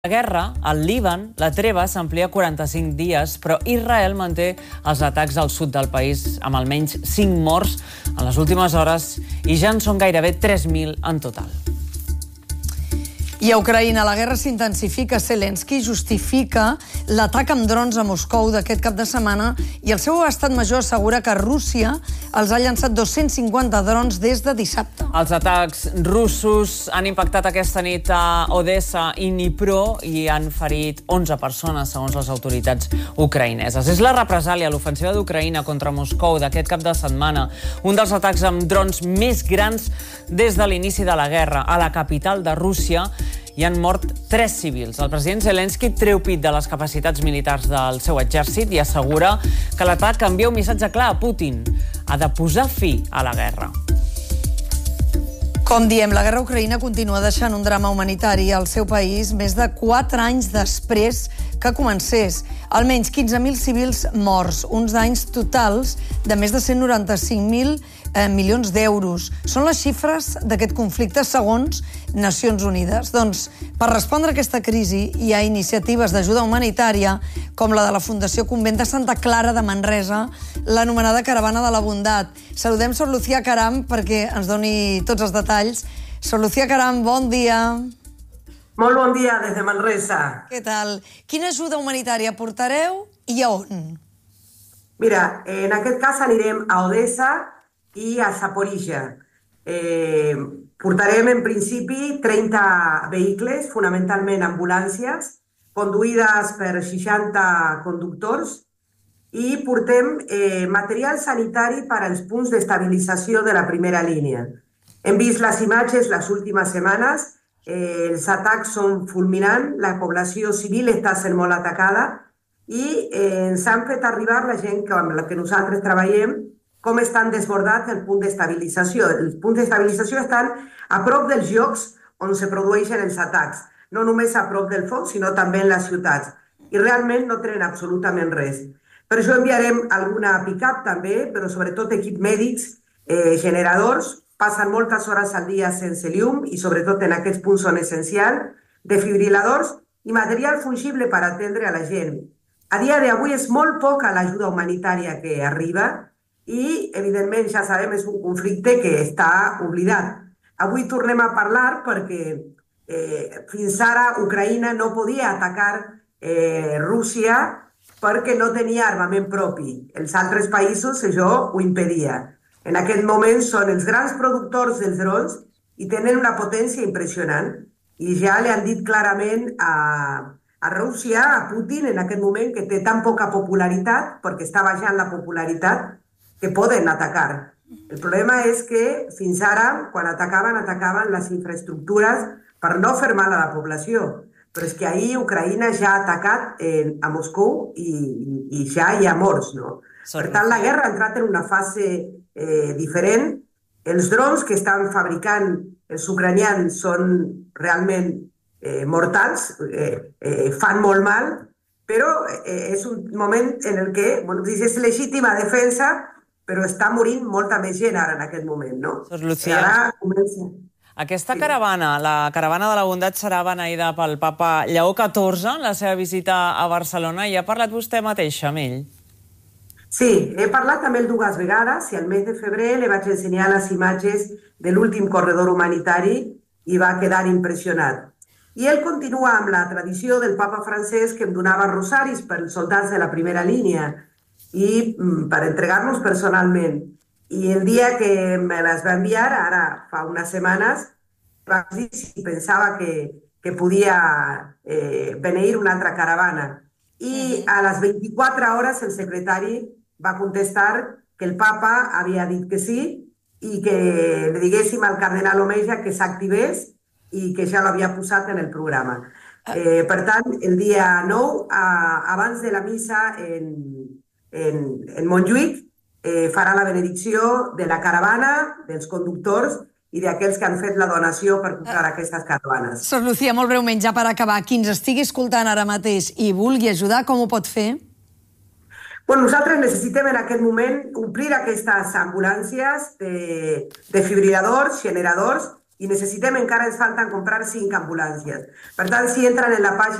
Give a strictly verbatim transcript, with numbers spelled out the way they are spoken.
La guerra, al Líban, la treva s'amplia a quaranta-cinc dies, però Israel manté els atacs al sud del país amb almenys cinc morts en les últimes hores i ja en són gairebé tres mil en total. I a Ucraïna la guerra s'intensifica. Zelensky justifica l'atac amb drons a Moscou d'aquest cap de setmana i el seu estat major assegura que Rússia els ha llançat dos-cents cinquanta drons des de dissabte. Els atacs russos han impactat aquesta nit a Odessa i Dnipro i han ferit onze persones, segons les autoritats ucraïneses. És la represàlia a l'ofensiva d'Ucraïna contra Moscou d'aquest cap de setmana, un dels atacs amb drons més grans des de l'inici de la guerra. A la capital de Rússia hi han mort tres civils. El president Zelensky treu pit de les capacitats militars del seu exèrcit i assegura que l'atac envia un missatge clar a Putin. Ha de posar fi a la guerra. Com diem, la guerra a Ucraïna continua deixant un drama humanitari al seu país més de quatre anys després que comencés. Almenys quinze mil civils morts, uns danys totals de més de cent noranta-cinc mil eh, milions d'euros. Són les xifres d'aquest conflicte segons Nacions Unides. Doncs, per respondre a aquesta crisi, hi ha iniciatives d'ajuda humanitària com la de la Fundació Convent de Santa Clara de Manresa, l'anomenada Caravana de la Bondat. Saludem Sor Lucía Caram perquè ens doni tots els detalls. Sor Lucía Caram, bon dia. Molt bon dia des de Manresa. Què tal? Quina ajuda humanitària portareu i a on? Mira, en aquest cas anirem a Odessa i a Zaporizhia. Eh, portarem en principi trenta vehicles, fonamentalment ambulàncies, conduïdes per seixanta conductors, i portem eh, material sanitari per als punts d'estabilització de la primera línia. Hem vist les imatges les últimes setmanes. Eh, els atacs són fulminants, la població civil està sent molt atacada i eh, ens han fet arribar la gent que, amb la que nosaltres treballem com estan desbordats el punt d'estabilització. Els punts d'estabilització estan a prop dels llocs on se produeixen els atacs, no només a prop del foc, sinó també en les ciutats. I realment no tenen absolutament res. Per això enviarem alguna pick-up també, però sobretot equip mèdics, eh, generadors, passen moltes hores al dia sense llum i sobretot en aquests punts són essencials, defibriladors i material fungible per atendre a la gent. A dia d'avui és molt poca l'ajuda humanitària que arriba i, evidentment, ja sabem, és un conflicte que està oblidat. Avui tornem a parlar perquè eh, fins ara Ucraïna no podia atacar eh, Rússia perquè no tenia armament propi. Els altres països això ho impedia. En aquest moment són els grans productors dels drons i tenen una potència impressionant. I ja li han dit clarament a, a Rússia, a Putin, en aquest moment, que té tan poca popularitat, perquè està baixant la popularitat, que poden atacar. El problema és que fins ara, quan atacaven, atacaven les infraestructures per no fer mal a la població. Però és que ahir Ucraïna ja ha atacat eh, a Moscou i, i, i ja hi ha morts, no? Per tant, la guerra ha entrat en una fase Eh, diferent. Els drons que estan fabricant els ucranians són realment eh, mortals, eh, eh, fan molt mal, però eh, és un moment en el que, bueno, és legítima defensa, però està morint molta més gent ara en aquest moment, no? Sor Lucía, ara comença... aquesta caravana, la Caravana de la Bondat, serà beneïda pel papa Lleó catorze en la seva visita a Barcelona i ha parlat vostè mateixa amb ell. Sí, he parlat amb ell dues vegades i al mes de febrer li vaig ensenyar les imatges de l'últim corredor humanitari i va quedar impressionat. I ell continua amb la tradició del papa francès que em donava rosaris per als soldats de la primera línia i mm, per entregar-los personalment. I el dia que me les va enviar, ara fa unes setmanes, va dir si pensava que, que podia eh, beneir una altra caravana. I a les vint-i-quatre hores el secretari va contestar que el papa havia dit que sí i que li diguéssim al cardenal Omeja que s'activés i que ja l'havia posat en el programa. Eh, per tant, el dia nou, a, abans de la missa en, en, en Montjuïc, eh, farà la benedicció de la caravana, dels conductors i d'aquells que han fet la donació per comprar aquestes caravanes. Sor Lucía, molt breument, ja per acabar, qui ens estigui escoltant ara mateix i vulgui ajudar, com ho pot fer? Bueno, nosaltres necessitem en aquest moment omplir aquestes ambulàncies de defibriladors, generadors i necessitem, encara ens falten comprar cinc ambulàncies. Per tant, si entren en la pàgina